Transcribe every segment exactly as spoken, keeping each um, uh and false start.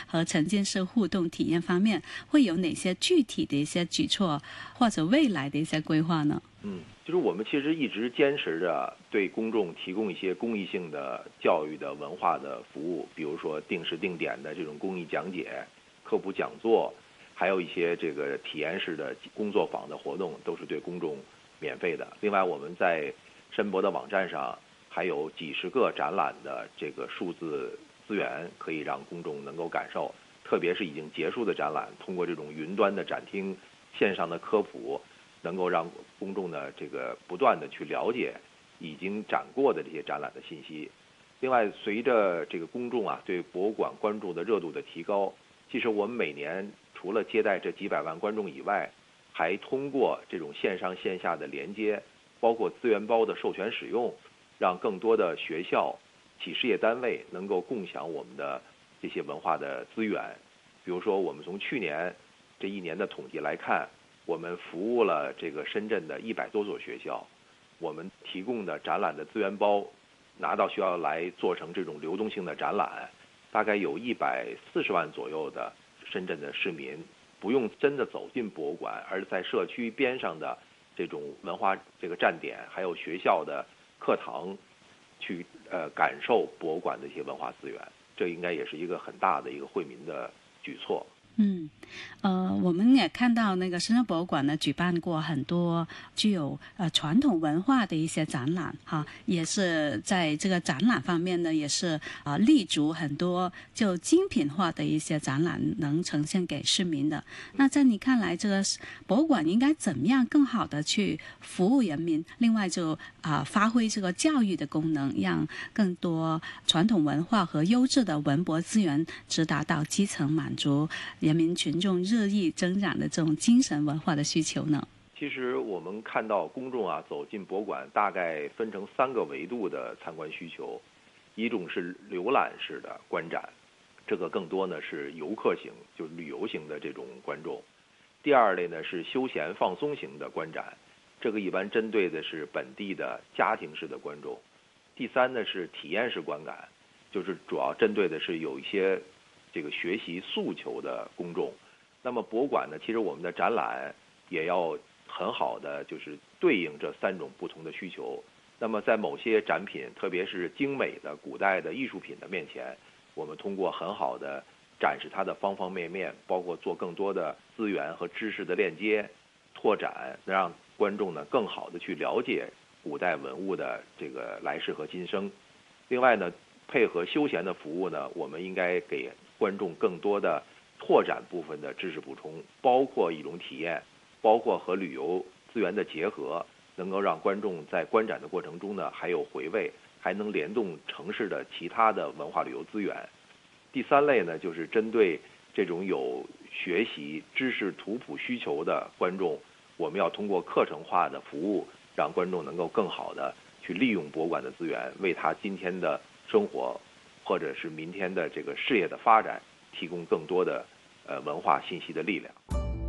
和沉浸式互动体验方面，会有哪些具体的一些举措，或者未来的一些规划呢？ 嗯，就是我们其实一直坚持着对公众提供一些公益性的教育的文化的服务，比如说定时定点的这种公益讲解、科普讲座，还有一些这个体验式的工作坊的活动，都是对公众免费的。另外，我们在申博的网站上还有几十个展览的这个数字资源，可以让公众能够感受。特别是已经结束的展览，通过这种云端的展厅、线上的科普，能够让公众呢这个不断的去了解已经展过的这些展览的信息。另外，随着这个公众啊对博物馆关注的热度的提高，其实我们每年除了接待这几百万观众以外，还通过这种线上线下的连接，包括资源包的授权使用，让更多的学校、企事业单位能够共享我们的这些文化的资源。比如说，我们从去年这一年的统计来看，我们服务了这个深圳的一百多所学校，我们提供的展览的资源包拿到学校来做成这种流动性的展览，大概有一百四十万左右的深圳的市民不用真的走进博物馆，而在社区边上的这种文化这个站点，还有学校的课堂，去呃感受博物馆的一些文化资源。这应该也是一个很大的一个惠民的举措。 嗯，呃，我们也看到那个深圳博物馆呢，举办过很多具有呃传统文化的一些展览哈，也是在这个展览方面呢，也是啊、呃、立足很多就精品化的一些展览，能呈现给市民的。那在你看来，这个博物馆应该怎么样更好的去服务人民？另外就啊、呃、发挥这个教育的功能，让更多传统文化和优质的文博资源直达到基层，满足人民群众日益增长的这种精神文化的需求呢？ 其实我们看到公众啊走进博物馆，大概分成三个维度的参观需求。一种是浏览式的观展，这个更多呢是游客型，就是旅游型的这种观众。第二类呢是休闲放松型的观展，这个一般针对的是本地的家庭式的观众。第三呢是体验式观感，就是主要针对的是有一些这个学习诉求的公众。那么博物馆呢，其实我们的展览也要很好的就是对应这三种不同的需求。那么在某些展品，特别是精美的古代的艺术品的面前，我们通过很好的展示它的方方面面，包括做更多的资源和知识的链接拓展，能让观众呢更好的去了解古代文物的这个来世和今生。另外呢，配合休闲的服务呢，我们应该给观众更多的拓展部分的知识补充，包括一种体验，包括和旅游资源的结合，能够让观众在观展的过程中呢还有回味，还能联动城市的其他的文化旅游资源。第三类呢，就是针对这种有学习知识图谱需求的观众，我们要通过课程化的服务，让观众能够更好的去利用博物馆的资源，为他今天的生活或者是明天的这个事业的发展提供更多的呃文化信息的力量。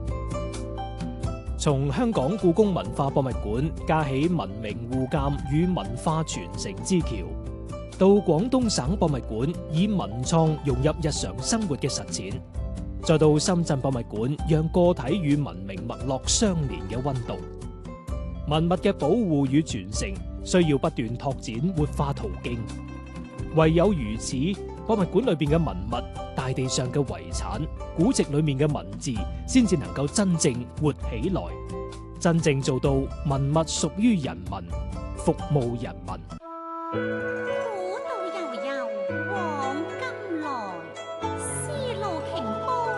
從香港故宮文化博物館架起文明互鑑與文化傳承之橋，到廣東省博物館以文創融入日常生活嘅實踐，再到深圳博物館讓個體與文明脈絡相連嘅溫度。文物嘅保護與傳承需要不斷拓展活化途徑，唯有如此，博物館裏邊嘅文物、大地上嘅遺產、古籍裏面嘅文字，先至能夠真正活起來，真正做到文物屬於人民，服務人民。